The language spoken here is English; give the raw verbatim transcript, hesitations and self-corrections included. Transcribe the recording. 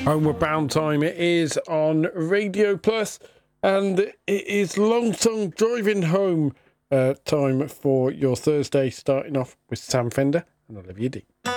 Homeward Bound time it is on Radio Plus, and it is Long Song Driving Home uh, time for your Thursday, starting off with Sam Fender and Olivia D.